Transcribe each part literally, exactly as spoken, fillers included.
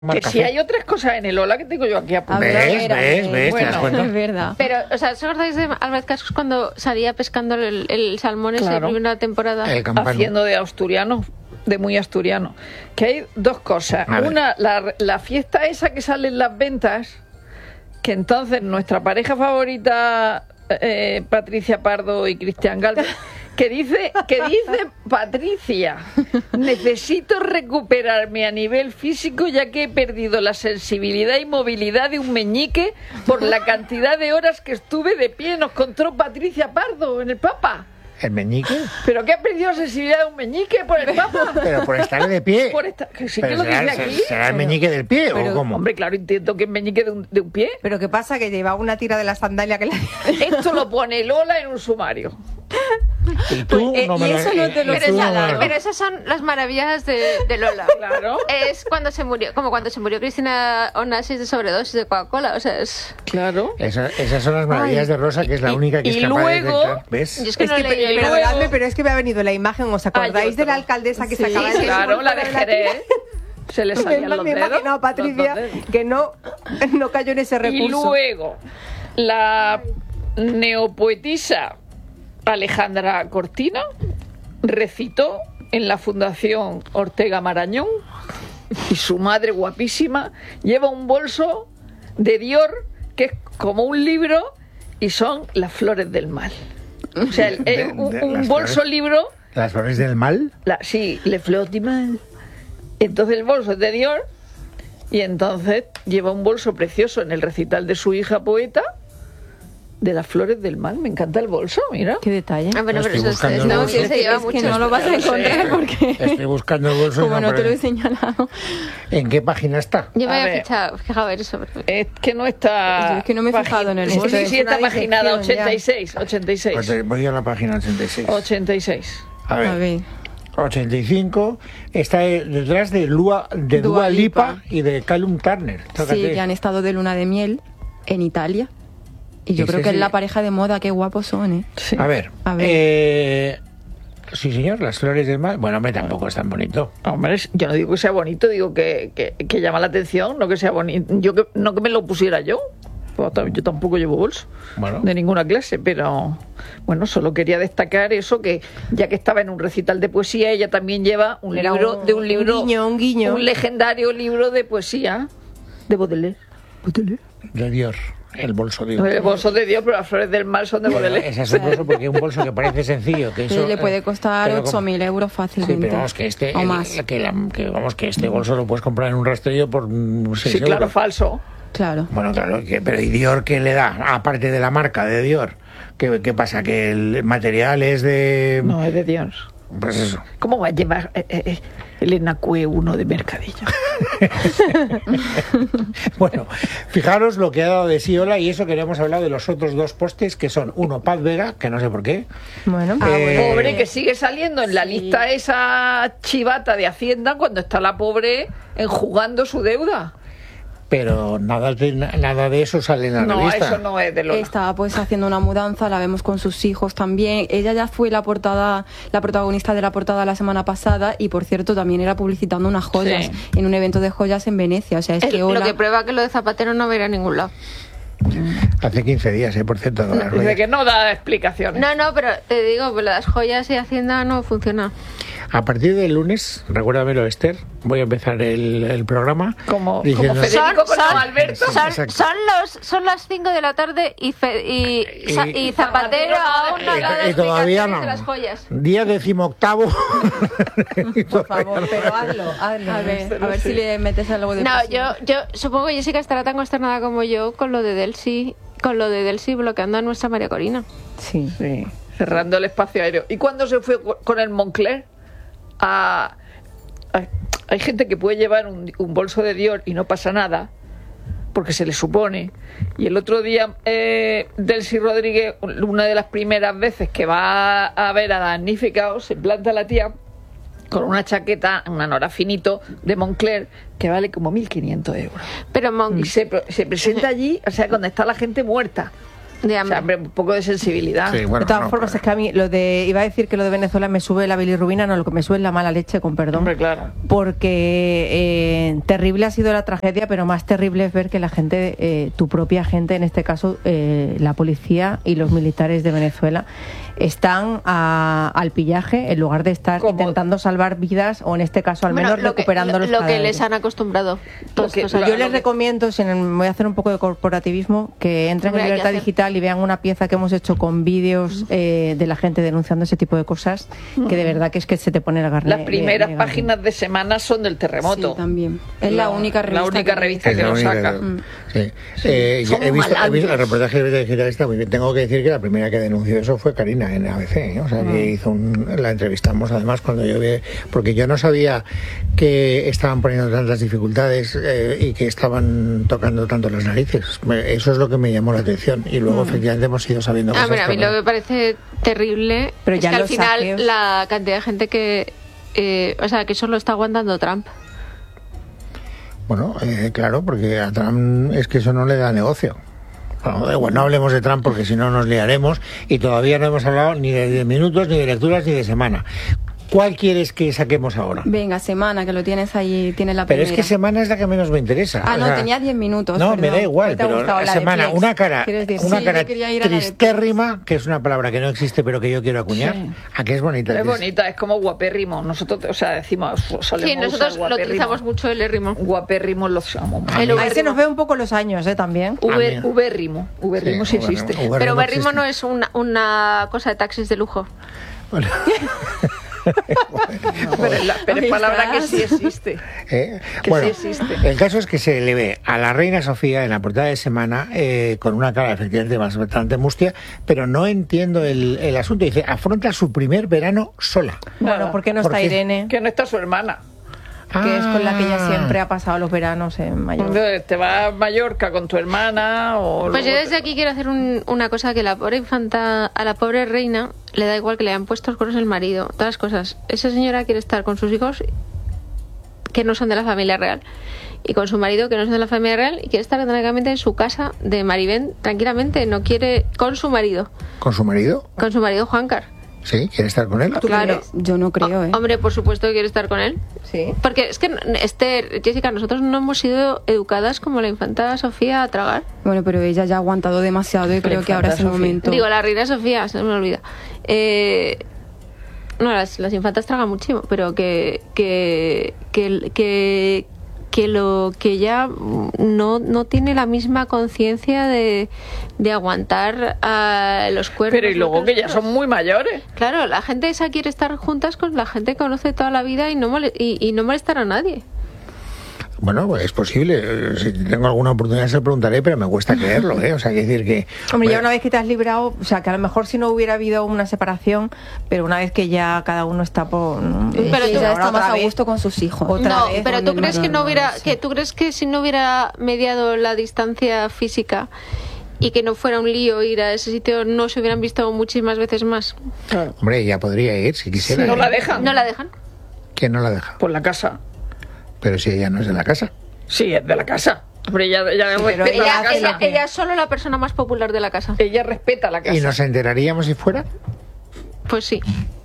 Que si hay otras cosas en el Ola que tengo yo aquí apuntado. ¿Ves? ¿Ves? ¿Ves? ¿Te das cuenta? Es verdad. Pero, o sea, ¿os acordáis de Albert Cascos cuando salía pescando el, el salmón esa Claro. primera temporada? El campano. Haciendo de asturiano, de muy asturiano. Que hay dos cosas. A ver. Una, la, la fiesta esa que sale en las ventas, que entonces nuestra pareja favorita, eh, Patricia Pardo y Cristian Galvez, que dice, que dice Patricia, necesito recuperarme a nivel físico ya que he perdido la sensibilidad y movilidad de un meñique por la cantidad de horas que estuve de pie. Nos contó Patricia Pardo en el Papa. ¿El meñique? ¿Pero qué ha perdido la sensibilidad de un meñique por el Papa? Pero por estar de pie. Por esta, que sí que Pero lo será, dice aquí. ¿Será el meñique del pie pero, o cómo? Hombre, claro, entiendo que es meñique de un, de un pie. Pero ¿qué pasa? Que lleva una tira de la sandalia que la... Esto lo pone Lola en un sumario. Y tú Pues, eh, no me y lo- eso no te lo y Pero, tú no esa- me lo- pero esas son las maravillas de, de Lola. Claro. Es cuando se murió, como cuando se murió Cristina Onassis de sobredosis de Coca-Cola. O sea, es. Claro. Esa- esas son las maravillas de Rosa, que es la Y- única que y es capaz de luego- detectar. ¿Ves? Yo es que Es no que he leído y el luego- libro. Perdonadme, pero es que me ha venido la imagen. ¿Os acordáis otro. de la alcaldesa que se Sí, acaba de claro, la de desmontar Jerez. Se le salían los Me he dedos. imaginado a Patricia los dos dedos. que no, no cayó en ese Y recurso. luego, la neopoetisa Alejandra Cortina recitó en la Fundación Ortega Marañón y su madre guapísima lleva un bolso de Dior que es como un libro y son las flores del mal. O sea, el- De- eh, un, de un las bolso flores. libro, ¿Las flores del mal? la, sí, le fleurs du mal. Entonces el bolso es de Dior y entonces lleva un bolso precioso en el recital de su hija poeta de las flores del mal. Me encanta el bolso, mira. Qué detalle. Ah, bueno, Estoy pero eso buscando es, el no, bolso. que se lleva es que mucho. no lo vas a Ya lo sé. encontrar porque Estoy buscando el bolso. y como no te pero- lo he señalado. ¿En qué página está? Yo me A había ver. fichado, fijado ver eso. pero- Es que no está... Yo es que no me he fijado en el Sí, bolso, sí, es sí, está una paginada disección ya. ochenta y seis, ochenta y seis. Pues eh, voy a la página ochenta y seis. ochenta y seis. A ver. A ver. ochenta y cinco. Está eh, detrás de, Lua, de Dua, Dua Lipa. Lipa y de Callum Turner. Tócate. Sí, que han estado de luna de miel en Italia. Y yo Sí, creo sí, que sí. es la pareja de moda, qué guapos son, ¿eh? Sí. A ver. A ver. Eh, sí, señor, las flores del mal. Bueno, hombre, tampoco es tan bonito. Hombre, yo no digo que sea bonito, digo que, que, que llama la atención, no que sea bonito. Yo que, no que me lo pusiera yo. Pues, tam- yo tampoco llevo bolso Bueno. de ninguna clase, pero bueno, solo quería destacar eso, que ya que estaba en un recital de poesía, ella también lleva un Era libro un- de un un libro, guiño, un guiño. un legendario libro de poesía de Baudelaire. Baudelaire. De Dior. El bolso de Dior. El bolso de Dios, pero las flores del mal son de Bueno, Baudelaire. ese es un bolso porque es un bolso que parece sencillo. Que eso, le eh, puede costar pero ocho como- mil euros Sí, fácilmente. pero vamos que este, o el- más. que, la- que vamos que este bolso lo puedes comprar en un rastrillo por mm, seis Sí, claro, euros. falso. Claro. Bueno, claro, que, pero ¿y Dior qué le da? Aparte de la marca de Dior. ¿Qué, qué pasa? ¿Que el material es de...? No, es de Dios. Pues eso. ¿Cómo va a llevar eh, eh, Elena Cue uno de Mercadillo? Bueno, fijaros lo que ha dado de sí Ola, y eso queríamos hablar de los otros dos postes, que son uno, Paz Vega, que no sé por qué. Bueno, Ah, bueno. Pobre que sigue saliendo en la Sí. lista esa chivata de Hacienda cuando está la pobre enjugando su deuda. Pero nada de, nada de eso sale en la No, revista. eso no es de Lola. está pues haciendo una mudanza, la vemos con sus hijos también. Ella ya fue la portada, la protagonista de la portada la semana pasada y por cierto también era publicitando unas joyas Sí. en un evento de joyas en Venecia. O sea, es Es que lo Ola... que prueba que lo de Zapatero no va a ir a ningún lado. Hace quince días, eh, por cierto. de las Dice ruedas. que no da explicaciones. No, no, pero te digo, pues las joyas y Hacienda no funciona. A partir del lunes, recuérdamelo, Esther, voy a empezar el, el programa. Como, diciendo- como Federico con Son- Alberto. Sí, Son, exacto. son, los, son las cinco de la tarde y, Fe- y, Y- Sa- y Zapatero aún no ha dado y todavía explicaciones no. de las joyas. Día decimoctavo. Y Por todavía favor, no. pero hazlo, hazlo. A ver, Este a no ver sé. si le metes algo de No, presión. yo, yo supongo que Jessica estará tan consternada como yo con lo de Delcy, con lo de Delcy bloqueando a nuestra María Corina. Sí. Sí, cerrando el espacio aéreo. ¿Y cuándo se fue con el Moncler? A, a- hay gente que puede llevar un, un bolso de Dior y no pasa nada, porque se le supone. Y el otro día, eh, Delcy Rodríguez, una de las primeras veces que va a ver a Damnificado, se planta la tía con una chaqueta, un anora finito de Moncler, que vale como mil quinientos euros. Pero Mon- Y se, se presenta allí, o sea, cuando está la gente muerta. De O hambre. sea, hombre, un poco de sensibilidad. Sí, bueno, de todas no, formas, pero- es que a mí lo de, iba a decir que lo de Venezuela me sube la bilirrubina, no, lo que me sube es la mala leche, con perdón. Hombre, claro. Porque eh, terrible ha sido la tragedia, pero más terrible es ver que la gente, eh, tu propia gente, en este caso eh, la policía y los militares de Venezuela, están a- al pillaje en lugar de estar Como- intentando salvar vidas o en este caso al Bueno, menos lo que, recuperando lo, los lo que cadáveres. les han acostumbrado todos Lo que- estos años. Yo les recomiendo, si me voy a hacer un poco de corporativismo, que entren Hombre, en hay que Libertad hacer. Digital y vean una pieza que hemos hecho con vídeos eh, de la gente denunciando ese tipo de cosas, que de verdad que es que se te pone la carne. Las de- primeras de gallina. páginas de semana son del terremoto. Sí, también. Es la única revista. La única que- revista Es que la lo única saca. que- sí. Eh, Somos he, visto, he visto malandros. el reportaje de digital, está muy bien. Tengo que decir que la primera que denunció eso fue Karina en A B C, ¿eh? O sea, que hizo un, la entrevistamos además cuando yo vi, porque yo no sabía que estaban poniendo tantas dificultades eh, y que estaban tocando tanto las narices. Me- Eso es lo que me llamó la atención y luego efectivamente hemos ido sabiendo Ah, cosas. mira, a mí pero- lo que me parece terrible Pero es ya que al los final saqueos- la cantidad de gente que... eh, o sea, que eso lo está aguantando Trump. Bueno, eh, claro, porque a Trump es que eso no le da negocio. Bueno, da igual, no hablemos de Trump porque si no nos liaremos y todavía no hemos hablado ni de diez minutos, ni de lecturas, ni de semana. ¿Cuál quieres que saquemos ahora? Venga, semana, que lo tienes ahí, tienes la Pero primera. es que semana es la que menos me interesa. Ah, O no, sea, tenía diez minutos. No, me perdón. da igual, ¿Te ha pero gustado la de semana, Plex? una cara, ¿Quieres decir? una Sí, cara yo quería ir a la de Plex. tristérrima, que es una palabra que no existe pero que yo quiero acuñar. Sí. ¿A qué es bonita? Es bonita, es como guapérrimo. Nosotros, o sea, decimos, solemos Sí, nosotros usar lo guapérrimo. utilizamos mucho el rimo. Guapérrimo lo usamos. A El mí- Ahí se nos ve un poco los años, ¿eh? También. A Uber, mí- ubérrimo. Ubérrimo sí, ubérrimo, existe. ubérrimo Pero Berrimo existe. no es una, una cosa de taxis de lujo. Bueno. Pero es, la, pero es Ahí palabra que estás. sí existe. ¿Eh? Que Bueno, sí existe. el caso es que se le ve a la reina Sofía en la portada de semana eh, con una cara efectivamente bastante mustia, pero no entiendo el, el asunto. Dice, afronta su primer verano sola. Bueno, ¿por qué no ¿Por está qué? Irene? Que no está su hermana. Que es con la que ella Ah. siempre ha pasado los veranos en Mallorca. Entonces, te vas a Mallorca con tu hermana o... Pues yo luego desde aquí quiero hacer un- una cosa que la pobre infanta, a la pobre reina, le da igual que le hayan puesto los cuernos el marido, todas las cosas. Esa señora quiere estar con sus hijos que no son de la familia real y con su marido que no son de la familia real y quiere estar tranquilamente en su casa de Maribén, tranquilamente, no quiere con su marido, ¿Con su marido? con su marido Juancar. ¿Sí? ¿Quiere estar con él? Claro. Yo no creo, ¿eh? O- Hombre, por supuesto que quiere estar con él. Sí. Porque es que, Esther, Jessica, nosotros no hemos sido educadas como la infanta Sofía a tragar. Bueno, pero ella ya ha aguantado demasiado y creo que ahora es el Sofía. momento. Digo, la reina Sofía, se me olvida. Eh, no, las, las infantas tragan muchísimo, pero que que, que, que, que lo que ella no, no tiene la misma conciencia de, de aguantar a los cuernos. Pero y luego que ya son muy mayores. Claro, la gente esa quiere estar juntas con la gente que conoce toda la vida y no, mole- y, y no molestar a nadie. Bueno, pues es posible. Eh, Si tengo alguna oportunidad se lo preguntaré, pero me cuesta creerlo, ¿eh? O sea, hay que decir que... Hombre, ya bueno, una vez que te has librado, o sea, que a lo mejor si no hubiera habido una separación, pero una vez que ya cada uno está por... ¿no? Es Pero que tú- ella ahora está más otra a vez- gusto con sus hijos. Otra No, vez pero con tú el crees que marido, no hubiera, sí. que tú crees que si no hubiera mediado la distancia física y que no fuera un lío ir a ese sitio, no se hubieran visto muchísimas veces más. Hombre, ella podría ir si quisiera. No ¿eh? la dejan. No la dejan. ¿Quién no la deja? Por la casa. Pero si ella no es de la casa. Sí, es de la casa. Pero ella, ella respeta pero la Ella, casa. ella, ella es solo la persona más popular de la casa. Ella respeta la casa. ¿Y nos enteraríamos si fuera? Pues sí.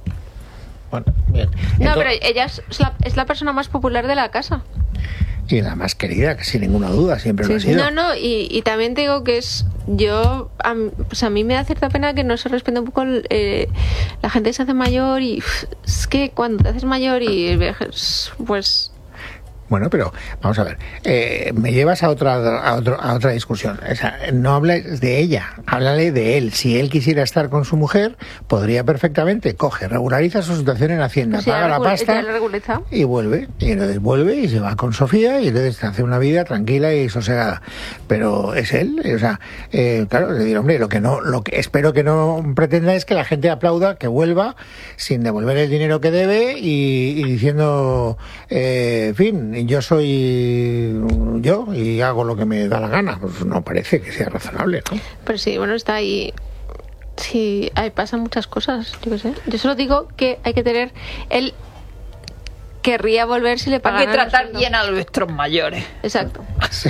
Bueno, bien. No, Entonces- pero ella es la, es la persona más popular de la casa. Y la más querida, que sin ninguna duda, siempre lo ha sido. No, no, y, y también te digo que es. Yo. A, mí- pues a mí me da cierta pena que no se respete un poco. el, eh, la gente se hace mayor y. uf, es que cuando te haces mayor y. envejeces, Pues. Bueno, pero vamos a ver, eh, me llevas a otra a, otro, a otra discusión. O sea, no hables de ella, háblale de él. Si él quisiera estar con su mujer, podría perfectamente, coge, regulariza su situación en Hacienda, Pues ya paga la regu- pasta ya la regulariza. y vuelve. Y entonces vuelve y se va con Sofía y entonces hace una vida tranquila y sosegada. Pero es él, o sea, eh, claro, le digo, hombre, lo que no, lo que espero que no pretenda es que la gente aplauda, que vuelva sin devolver el dinero que debe y, y diciendo, eh, en fin, yo soy yo y hago lo que me da la gana. Pues no parece que sea razonable, ¿no? Pero sí, bueno, está ahí. Sí, ahí pasan muchas cosas, yo qué sé. Yo solo digo que hay que tener. Él querría volver si le pagan. Hay que tratar bien a nuestros mayores. Exacto. Sí.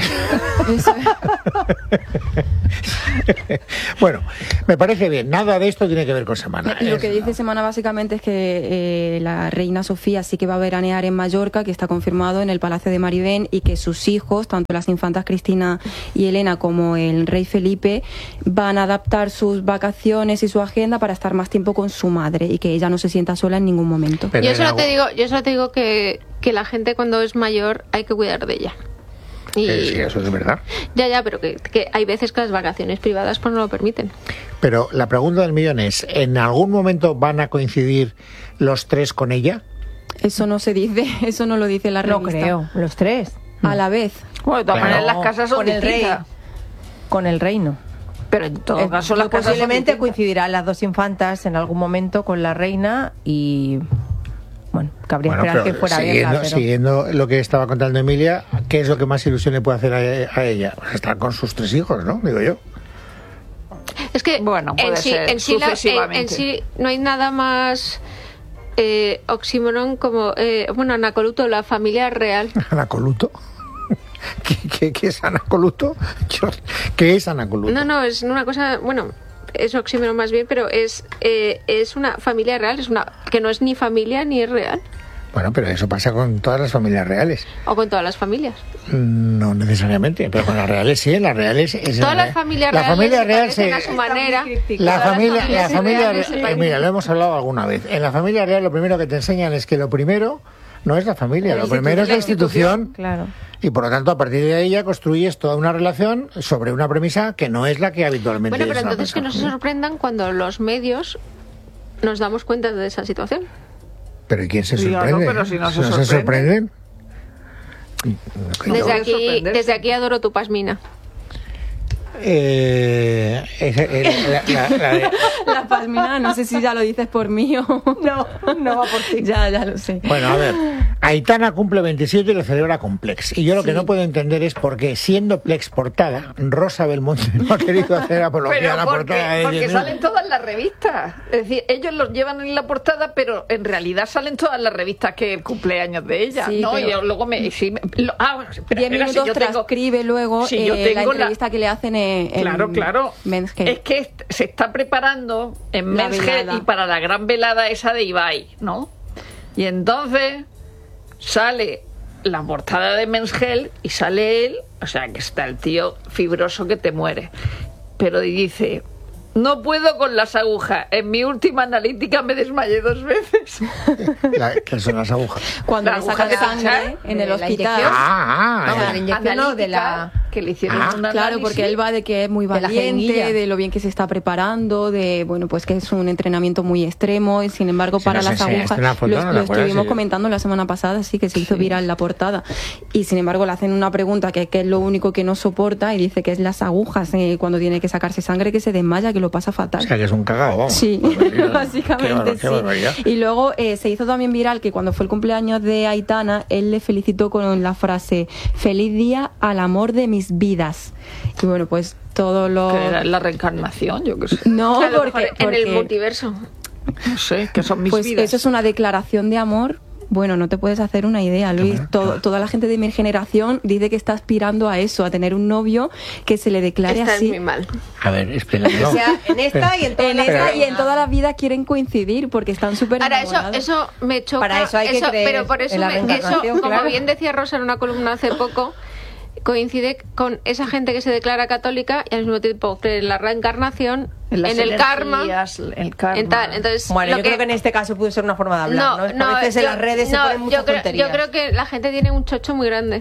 Bueno, me parece bien. Nada de esto tiene que ver con Semana. Lo Es- que dice Semana básicamente es que eh, la reina Sofía sí que va a veranear en Mallorca, que está confirmado en el Palacio de Maribén, y que sus hijos, tanto las infantas Cristina y Elena como el rey Felipe, van a adaptar sus vacaciones y su agenda para estar más tiempo con su madre y que ella no se sienta sola en ningún momento. Pero yo en solo algo- te digo, yo solo te digo que, que la gente cuando es mayor hay que cuidar de ella. Y Eh, sí, eso es verdad. ya, ya, pero que, que hay veces que las vacaciones privadas pues no lo permiten. Pero la pregunta del millón es, ¿en algún momento van a coincidir los tres con ella? Eso no se dice, eso no lo dice la No revista. creo, los tres. A la vez. Bueno, de todas Claro. maneras las casas son Con el rey. distintas. Con el reino. Pero en todo Eh, caso las casas son posiblemente distintas. coincidirán las dos infantas en algún momento con la reina y bueno, cabría Bueno, esperar pero que fuera siguiendo, guerra, pero siguiendo lo que estaba contando Emilia, ¿qué es lo que más ilusión le puede hacer a, a ella? Pues estar con sus tres hijos, ¿no? Digo yo. Es que Bueno, puede en, sí, ser, en, sí la- en- sucesivamente. en sí no hay nada más eh, oxímoron como, eh, bueno, Anacoluto, la familia real. ¿Anacoluto? ¿Qué, qué, qué es Anacoluto? Yo- ¿Qué es Anacoluto? No, no, es una cosa, bueno, es oxímoron más bien, pero es eh, es una familia real, es una que no es ni familia ni es real, Bueno, pero eso pasa con todas las familias reales. o con todas las familias. No necesariamente, pero con las reales sí, en las reales es Todas la- las familias la reales familia se real parecen se a su manera. la Todas las familia la familias familia reales se re- eh, parecen. mira, lo hemos hablado alguna vez. En la familia real lo primero que te enseñan es que lo primero no es la familia, La lo primero es la institución. claro. Y por lo tanto, a partir de ahí ya construyes toda una relación sobre una premisa que no es la que habitualmente Bueno, pero es la entonces que no se premisa. sorprendan cuando los medios nos damos cuenta de esa situación. Pero ¿y quién se Claro, sorprende? pero si no se se sorprenden. No Desde puede aquí, sorprenderse. desde aquí adoro tu pasmina. Eh, ese- el- la- la- la de- La pasmina, no sé si ya lo dices por mí o... No, no va por ti. Ya, ya lo sé. Bueno, a ver, Aitana cumple veintisiete y lo celebra con Plex. Y yo lo que Sí. no puedo entender es por qué, siendo Plex portada, Rosa Belmonte no ha querido hacer apología Pero a la porque, portada de porque diez salen minutos. todas las revistas. Es decir, ellos los llevan en la portada, pero en realidad salen todas las revistas que el cumpleaños de ella, Sí, ¿no? pero- Y yo luego me... sí, me- lo- ah, espera, Diez espera, si minutos yo tengo- transcribe luego si yo eh, la tengo la- entrevista que le hacen en, en Claro, claro. Men's Health. Es que est- se está preparando en La Men's Health velada. y para la gran velada esa de Ibai, ¿no? Y entonces sale la portada de Men's Health y sale él, o sea, que está el tío fibroso que te muere. Pero dice, no puedo con las agujas. En mi última analítica me desmayé dos veces. La- ¿Qué son las agujas? Cuando la le aguja sacan de sangre pinchar, en de el la hospital. inyección. Ah, ah, Vamos, ya. la inyección no, de la... Analítica, que le hicieron Ah. un Claro, análisis. porque él va de que es muy De la valiente, jeringuilla. de lo bien que se está preparando, de bueno, pues que es un entrenamiento muy extremo y sin embargo Sí, para nos las enseñaste agujas una foto, lo, ¿no? lo ¿Te acuerdas? estuvimos Sí. comentando la semana pasada, sí que se hizo viral la portada y sin embargo le hacen una pregunta que, que es lo único que no soporta y dice que es las agujas eh, cuando tiene que sacarse sangre que se desmaya, que lo pasa fatal. O sea, que es un cagao, vamos. Sí, Barbaridad. Qué básicamente barbar- qué sí. barbaridad. Y luego eh, se hizo también viral que cuando fue el cumpleaños de Aitana, él le felicitó con la frase "Feliz día al amor de mis vidas". Y bueno, pues todo lo... Que era la reencarnación, yo qué sé. No, A lo porque, mejor en el porque, multiverso. No sé, que son mis pues vidas. eso es una declaración de amor. Bueno, no te puedes hacer una idea, Luis. Todo- toda la gente de mi generación dice que está aspirando a eso, a tener un novio que se le declare Esta es así. muy mal. A ver, explícalo. O sea, en esta y en todas En las esta que y en toda la vida quieren coincidir porque están súper Ahora, eso, enamorados. eso me choca. Para eso hay que creer pero por eso, en la me- eso, reencarnación, como claro. bien decía Rosa en una columna hace poco, coincide con esa gente que se declara católica y al mismo tiempo cree en la reencarnación, en, las el karma, energías, el karma. en tal. Entonces, Bueno, lo yo creo que en este caso puede ser una forma de hablar, ¿no? Es que a veces en yo- las redes se no, ponen muchas yo creo, tonterías. yo creo que la gente tiene un chocho muy grande.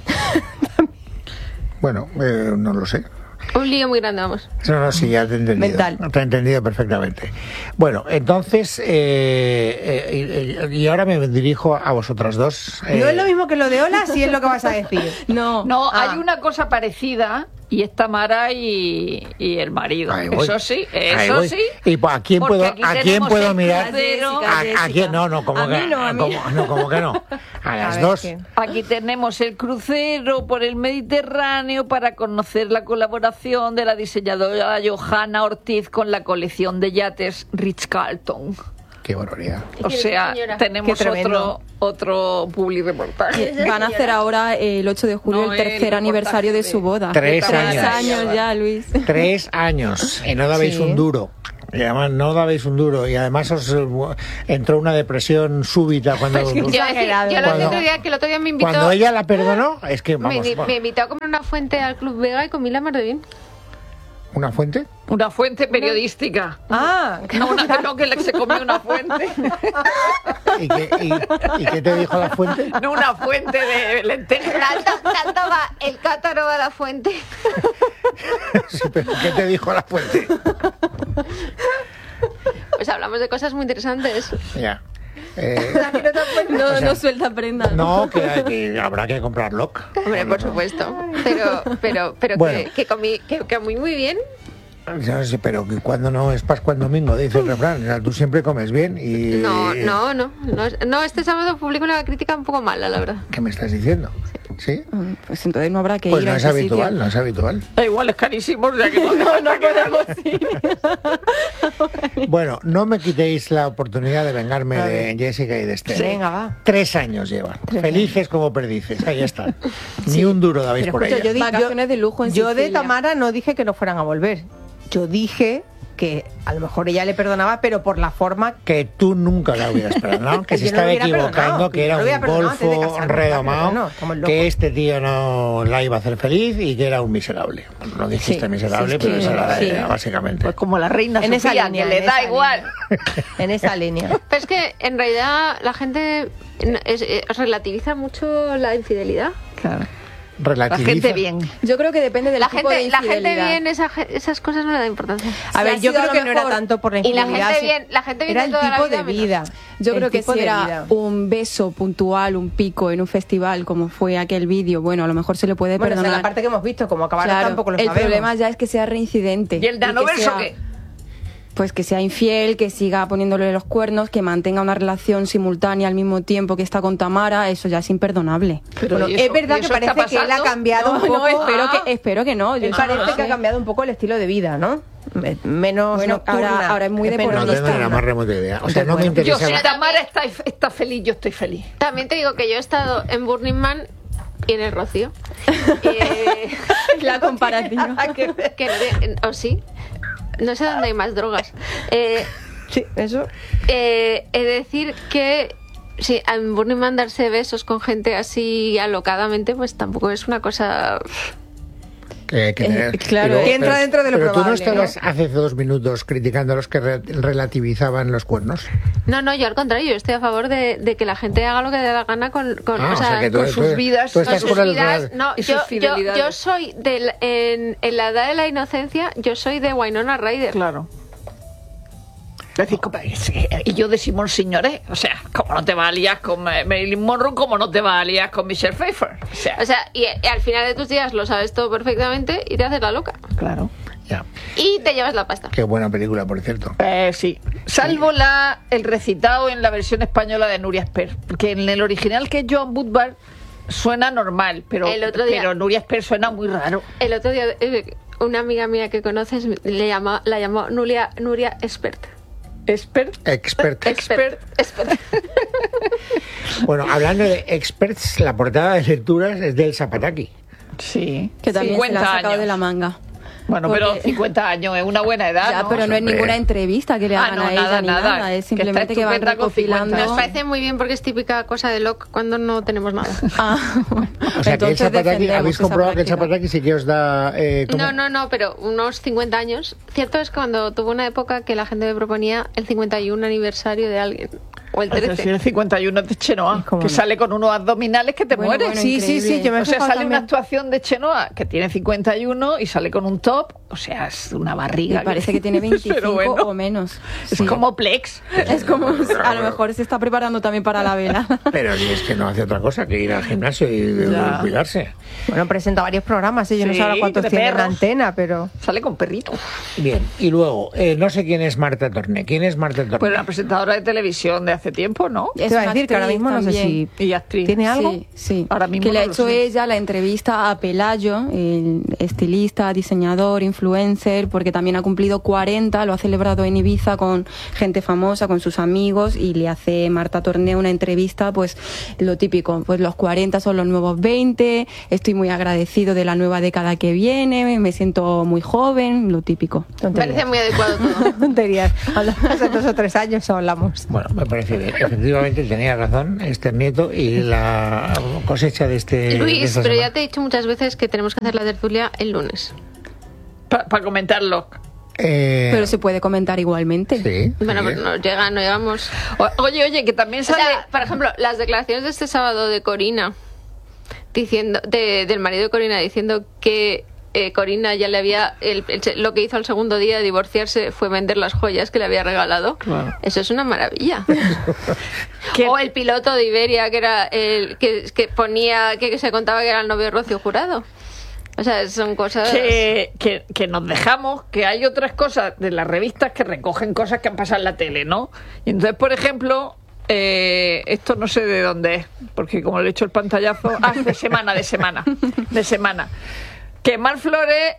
Bueno, eh, no lo sé. Un lío muy grande, vamos. No, no, sí, ya te he entendido. Mental. Te he entendido perfectamente. Bueno, entonces, eh, eh, y, y ahora me dirijo a vosotras dos. No Eh, es lo mismo que lo de hola, sí es lo que vas a decir. No, No, Ah. hay una cosa parecida y está Mara y, y el marido. ahí voy. Eso sí, Ahí eso voy. sí. ¿Y pues, a quién Porque puedo, aquí a quién tenemos puedo el mirar? crucero. Jessica, ¿A, a Jessica. quién? No, no, como A que mí no, a mí. como- no, como que no. A las ver, dos. ¿qué? Aquí tenemos el crucero por el Mediterráneo para conocer la colaboración de la diseñadora Johanna Ortiz con la colección de yates Ritz-Carlton. Qué barbaridad. O sea, Señora. tenemos Qué tremendo. otro otro publi reportaje. Eh, Van a hacer ahora eh, el ocho de julio No, el el tercer aniversario de reportaje su boda. Tres Tres años. años ya, Luis. Tres años y no dabais Sí. un duro. Y además no dabais un duro y además os eh, entró una depresión súbita cuando Yo, decía- yo lo Cuando- otro día, que el otro día me invitó, cuando ella la perdonó. Es que me, vamos, di- bueno, me invitó a comer una fuente al Club Vega y comí la mar de bien. una fuente. Una fuente periodística. Ah, No, una que no, que le- se comió una fuente. ¿Y qué, y- y qué te dijo la fuente? No una fuente de lentejas. Tanto, tanto va el cátaro a la fuente. Sí, pero ¿qué te dijo la fuente? Pues hablamos de cosas muy interesantes. Ya. Eh, No, O sea, no suelta prenda. no, que, que habrá que comprar lock. Hombre, por supuesto. Pero, pero, pero Bueno. que, que comí, que, que comí muy bien. Ya sé, pero que cuando no es Pascua en domingo, dice el refrán. O sea, tú siempre comes bien y... No, no, no, no. No, este sábado publico una crítica un poco mala, la verdad. ¿Qué me estás diciendo? ¿Sí? Mm, Pues entonces no habrá que Pues ir no a es ese habitual, sitio. no es habitual. Da igual, es carísimo. O sea que no, No, no podemos ir. Bueno, no me quitéis la oportunidad de vengarme A de ver. Jessica y de Esther. venga, va. Tres años llevan. Felices como perdices. Ahí están. Ni un duro dabais Pero por escucha, ella. yo, di- Vacaciones de lujo en yo de Sicilia. Tamara no dije que no fueran a volver. Yo dije que a lo mejor ella le perdonaba, pero por la forma Que tú nunca la hubieras perdonado, que se Yo no lo estaba hubiera equivocando, perdonado, que yo era no lo hubiera un perdonado antes de golfo casarme, redomado, claro, no, como el loco. que este tío no la iba a hacer feliz y que era un miserable. No dijiste Sí, miserable, sí, es pero que- esa era la sí. idea, básicamente. Pues como la reina En esa Sofía, línea, que le en da esa igual. en esa línea. Pero es que en realidad la gente es- eh, relativiza mucho la infidelidad. Claro. La Relativiza. gente bien. Yo creo que depende del La tipo de gente, la gente infidelidad. bien, esa ge- esas cosas no le da importancia. A Si ver, ha yo sido creo a que lo no era mejor- tanto por la Y la infidelidad. gente sí. bien, la gente bien era de el toda la tipo vida de menos. vida. Yo el creo que tipo si de era vida. un beso puntual, un pico en un festival, como fue aquel vídeo, bueno, a lo mejor se le puede Bueno, esa es perdonar. la parte que hemos visto, como acabaron Claro, tampoco lo el sabemos. problema ya es que sea reincidente. ¿Y el de que Anoverso sea- qué? Pues que sea infiel, que siga poniéndole los cuernos, que mantenga una relación simultánea al mismo tiempo que está con Tamara, eso ya es imperdonable. Pero Bueno, ¿y eso- es verdad y que eso está parece que él ha pasando? cambiado No, un poco. no, espero Ah. que, espero que no. Yo Él no parece sé. que ha cambiado un poco el estilo de vida, ¿no? Me- Menos Bueno, nocturna. ahora- ahora es muy menos No deportista. tengo ni la más remota idea. O sea, no me Bueno. Yo, interesa. si Tamara está, está feliz, yo estoy feliz. También te digo que yo he estado en Burning Man y en el Rocío. Eh, La comparativa. que no tiene- o sí. No sé dónde hay más drogas. Eh, Sí, eso. eh, he de decir que sí, en Burning Man darse besos con gente así alocadamente, pues tampoco es una cosa. Que, que tener- claro, pero- que entra pero- dentro de lo pero tú no probable, estabas hace dos minutos criticando a los que re- relativizaban los cuernos. No, no, yo al contrario, yo estoy a favor de, de que la gente haga lo que le da la gana con, con, Ah, o sea, que tú- con tú- sus vidas, tú con estás sus por el vidas. No, y yo, sus yo, fidelidades. yo soy del, en, en la edad de la inocencia, yo soy de Winona Ryder. Claro. Es decir, como- es que- y yo de Simón Signoret, o sea, como no te vas a liar con eh, Marilyn Monroe, como no te vas a liar con Michelle Pfeiffer. O sea, O sea, y, y al final de tus días lo sabes todo perfectamente y te haces la loca. claro. Ya. Y te llevas la pasta. Qué buena película, por cierto. Eh, sí, salvo la el recitado en la versión española de Nuria Esper, porque en el original, que es Joan Woodward, suena normal, pero, El otro día- pero Nuria Esper suena muy raro. El otro día, eh, una amiga mía que conoces le llama, la llamó Nuria, Nuria Expert. Expert. Expert. Expert. Expert. Bueno, hablando de experts, la portada de lecturas es del Zapataki. Sí. Que también se la cincuenta ha sacado años. de la manga. Bueno, Porque- pero cincuenta años es una buena edad. Ya, ¿no? pero no es hombre. ninguna entrevista que le Ah, hagan no, a ella nada, ni nada. nada. Es Que simplemente está que van estupenda con cincuenta. recopilando. Nos parece muy bien porque es típica cosa de Locke cuando no tenemos nada. Ah, bueno. O sea, que el Entonces Zapataki, defendemos habéis esa comprobado que el práctica. Zapataki sí que os da... Eh, ¿cómo? No, no, no, pero unos cincuenta años. Cierto es que cuando tuvo una época que la gente me proponía el cincuenta y uno aniversario de alguien. O el Es decir, trece. el cincuenta y uno de Chenoa, ¿Cómo que no? sale con unos abdominales que te Bueno, mueres. bueno, Sí, sí, increíble. sí, yo me he O sea, fijado sale una también. actuación de Chenoa que tiene cincuenta y uno y sale con un top, o sea, es una barriga. Me parece que tiene veinticinco Pero bueno, o menos. Es Sí. como Plex. Es como, a lo mejor se está preparando también para la vela. Pero si es que no hace otra cosa que ir al gimnasio y Ya. cuidarse. Bueno, presenta varios programas, ¿eh? Yo no Sí, sé ahora cuántos de tiene en la perros. antena, pero... Sale con perrito. Bien, y luego, eh, no sé quién es Marta Torné. ¿Quién es Marta Torné? Pues la presentadora de televisión de hace tiempo, ¿no? Te iba a decir que ahora mismo no sé si Y actriz. tiene algo. Sí, sí. Ahora mismo que le no ha lo hecho sé. ella la entrevista a Pelayo, el estilista, diseñador, influencer, porque también ha cumplido cuarenta, lo ha celebrado en Ibiza con gente famosa, con sus amigos, y le hace Marta Torné una entrevista, pues lo típico, pues los cuarenta son los nuevos veinte, estoy muy agradecido de la nueva década que viene, me siento muy joven, lo típico. Me Tonterías. parece muy adecuado todo. Tonterías. Hablamos hace dos o tres años hablamos. Bueno, me parece bien. Efectivamente tenía razón este nieto y la cosecha de este. de Luis, esta pero semana. ya te he dicho muchas veces que tenemos que hacer la tertulia el lunes. Para comentarlo. Eh, Pero se puede comentar igualmente. Sí. Bueno, sí. pero no llega, no llegamos. O- Oye, oye, que también O sale... sea, por ejemplo, las declaraciones de este sábado de Corina, diciendo, de, del marido de Corina, diciendo que eh, Corina ya le había, el- el- lo que hizo al segundo día de divorciarse fue vender las joyas que le había regalado. Claro. Eso es una maravilla. Que- O el piloto de Iberia que era el que, que ponía, que, que se contaba que era el novio de Rocío Jurado. O sea, son cosas. que, que, que nos dejamos, que hay otras cosas de las revistas que recogen cosas que han pasado en la tele, ¿no? Y entonces, por ejemplo, eh, esto no sé de dónde es, porque como le he hecho el pantallazo, ah, de semana, de semana, de semana. Que Mar Flores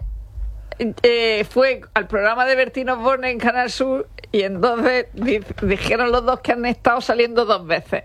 eh, fue al programa de Bertín Osborne en Canal Sur y entonces di- dijeron los dos que han estado saliendo dos veces.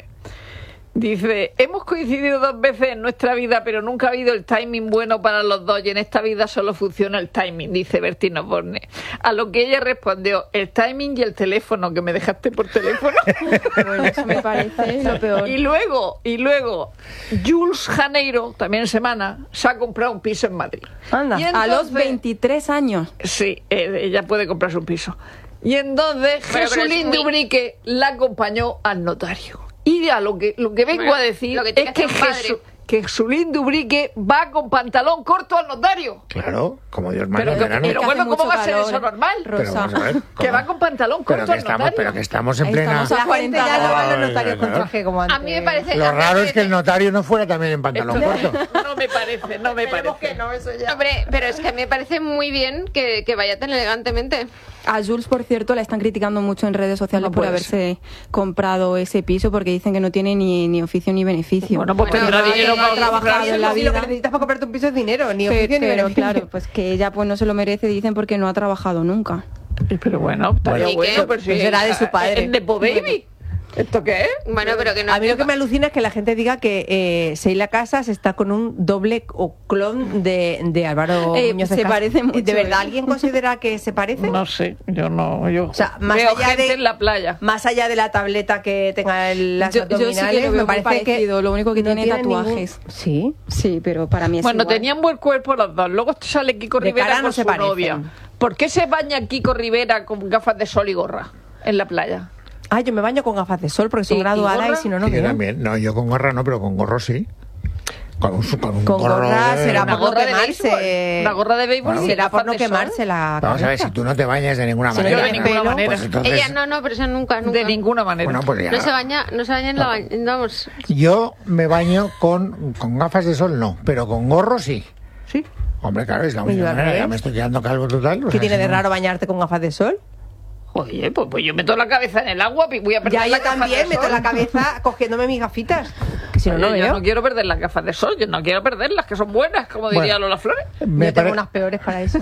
Dice, hemos coincidido dos veces en nuestra vida, pero nunca ha habido el timing bueno para los dos y en esta vida solo funciona el timing, dice Bertín Osborne. A lo que ella respondió, el timing y el teléfono, que me dejaste por teléfono. Bueno, eso me parece lo peor. Y luego, y luego, Jules Janeiro, también en semana, se ha comprado un piso en Madrid. Anda. Y A los entonces- veintitrés años. Sí, eh, ella puede comprarse un piso. Y entonces Bueno, pero Jesulín es muy- Dubrique la acompañó al notario. Y a lo que, lo que vengo Bueno, a decir lo que tiene es que que, hacer un padre. Jesu- que Jesulín Dubrique va con pantalón corto al notario. Claro, como Dios Pero, manda el que- verano. pero que bueno, hace ¿cómo mucho va a ser calor. eso normal? Pero Rosa. vamos a ver, Que ¿cómo? va con pantalón pero corto que al estamos, notario. pero que estamos en plena. Estamos a La gente ya no van los Ay, notarios con claro. traje como antes. A mí me parece. Lo a mí me raro es que el parece- notario no fuera también en pantalón Esto- corto. no me parece, no me parece. Hombre, pero es que a mí me parece muy bien que, que vaya tan elegantemente. A Jules, por cierto, la están criticando mucho en redes sociales No por puede haberse comprado ese piso porque dicen que no tiene ni, ni oficio ni beneficio. Bueno, pues Bueno, tendrá no, dinero no, para ha trabajado comprarse. en la Si vida. lo que necesitas para comprarte un piso es dinero, ni Pe- oficio ni pero beneficio. claro, pues que ella pues no se lo merece, dicen, porque no ha trabajado nunca. Pero bueno, estaría Bueno, ¿y bueno. qué? Pero si Pues será de su padre. ¿Es Nepo Baby? ¿Esto qué es? Bueno, pero que no. A mí lo que me alucina es que la gente diga que eh, Sheila Casas está con un doble o clon de, de Álvaro Eh, Muñoz de se Cas- parece mucho, ¿De verdad ¿eh? alguien considera que se parece? No sé, yo no. Yo O sea, más veo allá gente de- en la playa. Más allá de la tableta que tenga el, las Yo- yo sí que lo abdominales, veo me muy parece parecido, que lo único que tiene ningún- tatuajes. Sí. Sí, pero para mí es Bueno, igual. tenían buen cuerpo los dos. Luego sale Kiko De Rivera cara con no se su parecen. novia. ¿Por qué se baña Kiko Rivera con gafas de sol y gorra en la playa? Ah, yo me baño con gafas de sol porque soy ¿Y- y graduada y, gorra? si no, no Sí, yo veo. también. No, yo con gorra no, pero con gorro sí. Con un, con un Con gorro gorra de- será Una por no gorra de quemarse. béisbol. Una gorra de béisbol. y Será gafas por no de sol. quemarse la Vamos a ver, cabeza. si tú no te bañas de ninguna Si no manera. de ninguna pelo, manera. Pues entonces, Ella no, no, pero eso nunca, nunca. De ninguna manera. bueno, pues ya. No se baña, no se baña en la baña. Vamos. Yo me baño con, con gafas de sol, no, pero con gorro sí. Sí. Hombre, claro, es la ¿Y única al manera. revés? Ya me estoy quedando calvo total. o ¿Qué sea, tiene si de no- raro bañarte con gafas de sol? Oye, pues, pues yo meto la cabeza en el agua y voy a perder Ya la yo gafa de también meto sol. la cabeza cogiéndome mis gafitas. Que si no, no Oye, yo veo. no quiero perder las gafas de sol, yo no quiero perderlas, que son buenas, como diría Bueno. Lola Flores. Me Yo tengo pare- unas peores para eso.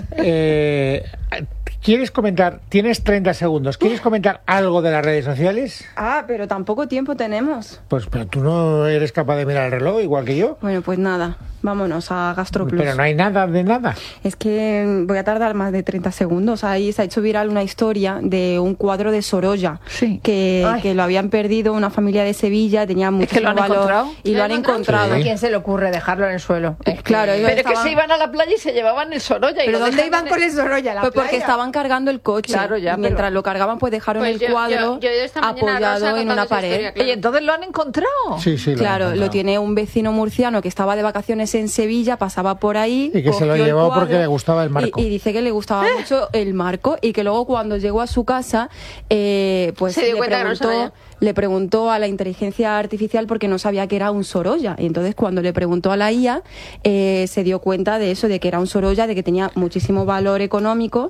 Eh, ¿Quieres comentar? Tienes treinta segundos. ¿Quieres comentar algo de las redes sociales? Ah, pero tampoco tiempo tenemos. Pues, pero tú no eres capaz de mirar el reloj igual que yo. Bueno, pues nada, vámonos a GastroPlus. Pero no hay nada de nada. Es que voy a tardar más de treinta segundos. Ahí se ha hecho viral una historia de un cuadro de Sorolla Sí. que, Ay. que lo habían perdido una familia de Sevilla, tenía mucho que lo han valor encontrado. y lo han encontrado. ¿A quién se le ocurre dejarlo en el suelo? Es que- Claro, ellos Pero es que estaban- se iban a la playa y se llevaban el Sorolla. y ¿Pero lo dónde dejan iban en con el- el Sorolla? ¿A la Pues porque playa? estaban cargando el coche. Claro, ya, y mientras pero- lo cargaban, pues dejaron Pues el yo- yo- cuadro yo esta mañana apoyado Rosa ha en contado una esa pared. historia, claro. Y entonces lo han encontrado. Sí, sí. Lo he Claro, lo encontrado. tiene un vecino murciano que estaba de vacaciones en Sevilla, pasaba por ahí. Y que se lo cogió el llevó cuadro porque le gustaba el marco. Y, y dice que le gustaba mucho el marco y que luego cuando llegó a su casa, eh, pues Se dio le cuenta que no se preguntó, veía. le preguntó a la inteligencia artificial porque no sabía que era un Sorolla. Y entonces cuando le preguntó a la I A, eh, se dio cuenta de eso, de que era un Sorolla, de que tenía muchísimo valor económico.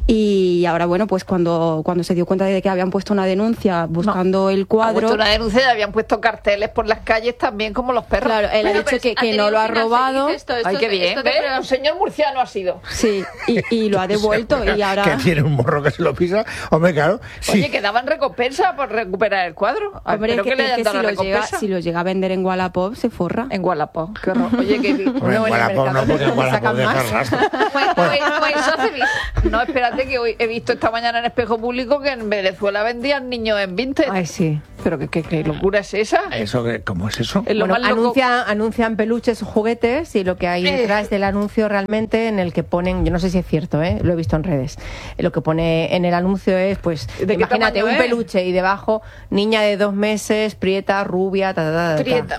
Y ahora, bueno, pues cuando, cuando se dio cuenta de que habían puesto una denuncia buscando no, el cuadro... puesto una denuncia y habían puesto carteles por las calles también como los perros. Claro, él bueno, ha dicho que, que no lo ha robado. Esto, esto, Ay, qué bien. Esto un señor murciano ha sido. Sí, y, y lo ha devuelto. y ahora Que tiene un morro que se lo pisa. Hombre, claro. Oye, sí. que daban recompensa por recuperar el cuadro. Hombre, que, que, le que si, lo llega, si lo llega a vender en Wallapop, se forra. En Wallapop, qué horror. Oye, que... Hombre, no, en Wallapop no, porque en Wallapop deja rastro. Pues, pues, pues eso hace bien. No, espérate, que hoy he visto esta mañana en Espejo Público que en Venezuela vendían niños en Vinted. Ay, sí. Pero qué, qué, qué locura es esa. ¿Eso qué, ¿Cómo es eso? Es lo bueno, más loco. anuncia, anuncian peluches o juguetes y lo que hay detrás del anuncio realmente en el que ponen, yo no sé si es cierto, ¿eh? Lo he visto en redes, lo que pone en el anuncio es, pues, ¿de imagínate un es? peluche y debajo niña de dos meses, prieta, rubia, ta, ta, ta, ta. Prieta.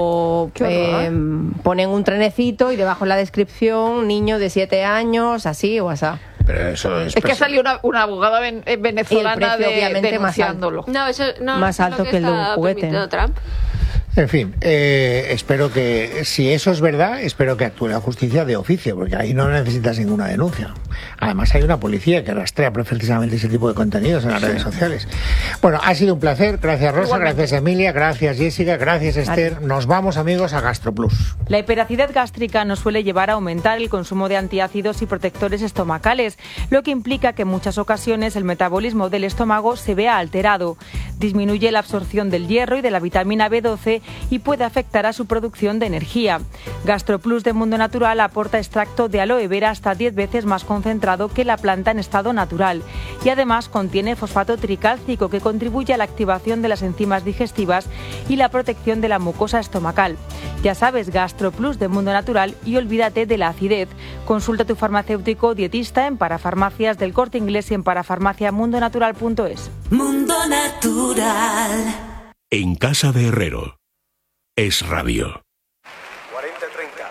O eh, ponen un trenecito y debajo en la descripción niño de siete años, así o así. Pero eso es... Es que salió una, una abogada ven, venezolana precio, de, obviamente, denunciándolo. No, eso no Más es alto lo que, que el de un está juguete. permitido Trump. En fin, eh, espero que, si eso es verdad, espero que actúe la justicia de oficio, porque ahí no necesitas ninguna denuncia. Además hay una policía que rastrea precisamente ese tipo de contenidos en las redes sociales. Bueno, ha sido un placer. Gracias, Rosa, Igualmente. gracias, Emilia, gracias, Jessica, gracias, Esther. Nos vamos, amigos, a GastroPlus. La hiperacidez gástrica nos suele llevar a aumentar el consumo de antiácidos y protectores estomacales, lo que implica que en muchas ocasiones el metabolismo del estómago se vea alterado. Disminuye la absorción del hierro y de la vitamina B doce y puede afectar a su producción de energía. GastroPlus de Mundo Natural aporta extracto de aloe vera hasta diez veces más concentrado que la planta en estado natural y además contiene fosfato tricálcico que contribuye a la activación de las enzimas digestivas y la protección de la mucosa estomacal. Ya sabes, GastroPlus de Mundo Natural y olvídate de la acidez. Consulta a tu farmacéutico o dietista en Parafarmacias del Corte Inglés y en parafarmacia mundo natural punto es. Mundo Natural. En casa de Herrero. Es radio. cuarenta treinta.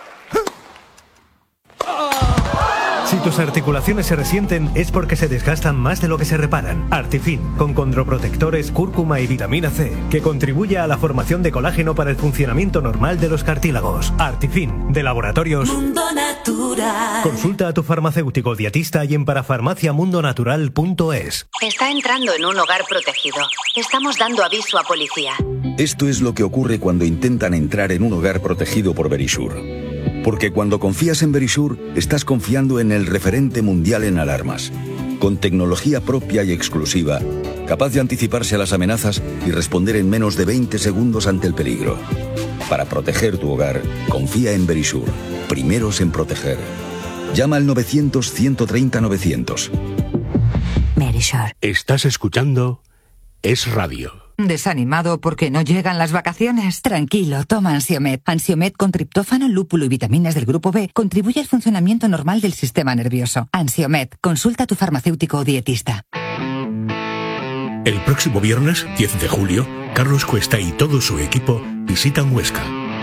Si tus articulaciones se resienten es porque se desgastan más de lo que se reparan. Artifin, con condroprotectores, cúrcuma y vitamina C, que contribuye a la formación de colágeno para el funcionamiento normal de los cartílagos. Artifin, de Laboratorios Mundo Natural. Consulta a tu farmacéutico dietista y en parafarmacia mundo natural punto es. Está entrando en un hogar protegido. Estamos dando aviso a policía. Esto es lo que ocurre cuando intentan entrar en un hogar protegido por Verisure. Porque cuando confías en Verisure, estás confiando en el referente mundial en alarmas. Con tecnología propia y exclusiva, capaz de anticiparse a las amenazas y responder en menos de veinte segundos ante el peligro. Para proteger tu hogar, confía en Verisure. Primeros en proteger. Llama al novecientos, ciento treinta, novecientos. Verisure. Estás escuchando Es Radio. ¿Desanimado porque no llegan las vacaciones? Tranquilo, toma Ansiomed. Ansiomed con triptófano, lúpulo y vitaminas del grupo B contribuye al funcionamiento normal del sistema nervioso. Ansiomed, consulta a tu farmacéutico o dietista. El próximo viernes, diez de julio, Carlos Cuesta y todo su equipo visitan Huesca.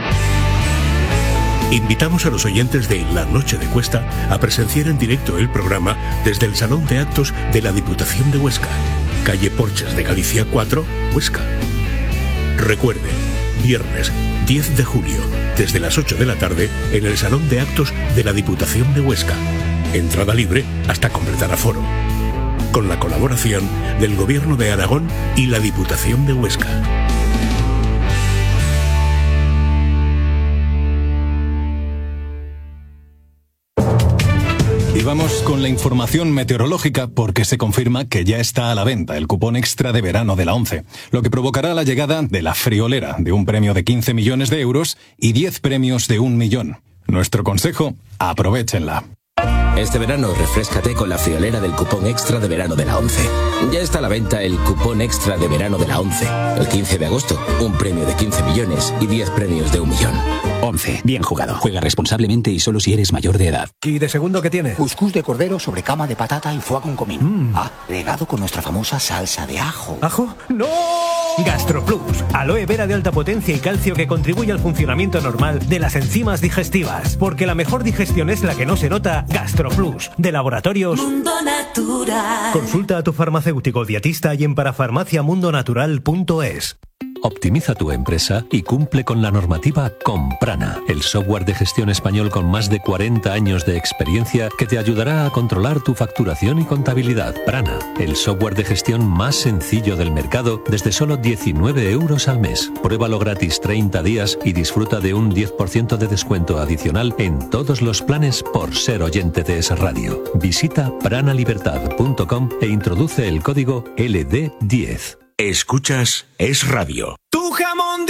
Invitamos a los oyentes de La Noche de Cuesta a presenciar en directo el programa desde el Salón de Actos de la Diputación de Huesca, calle Porches de Galicia cuatro, Huesca. Recuerde, viernes diez de julio, desde las ocho de la tarde, en el Salón de Actos de la Diputación de Huesca. Entrada libre hasta completar aforo. Con la colaboración del Gobierno de Aragón y la Diputación de Huesca. Y vamos con la información meteorológica porque se confirma que ya está a la venta el cupón extra de verano de la ONCE, lo que provocará la llegada de la friolera de un premio de quince millones de euros y diez premios de un millón. Nuestro consejo, aprovéchenla. Este verano refréscate con la friolera del cupón extra de verano de la ONCE. Ya está a la venta el cupón extra de verano de la ONCE. El quince de agosto, un premio de quince millones y diez premios de un millón. ONCE, bien jugado. Juega responsablemente y solo si eres mayor de edad. ¿Y de segundo qué tiene? Cuscús de cordero sobre cama de patata y foie con comino. Mm. Ah, regado con nuestra famosa salsa de ajo. ¿Ajo? ¡No! GastroPlus, aloe vera de alta potencia y calcio que contribuye al funcionamiento normal de las enzimas digestivas. Porque la mejor digestión es la que no se nota. GastroPlus, de Laboratorios Mundo Natural. Consulta a tu farmacéutico dietista y en parafarmacia mundo natural punto es. Optimiza tu empresa y cumple con la normativa con Prana, el software de gestión español con más de cuarenta años de experiencia que te ayudará a controlar tu facturación y contabilidad. Prana, el software de gestión más sencillo del mercado desde solo diecinueve euros al mes. Pruébalo gratis treinta días y disfruta de un diez por ciento de descuento adicional en todos los planes por ser oyente de Es Radio. Visita pranalibertad punto com e introduce el código L D diez. Escuchas Es Radio. Tu jamón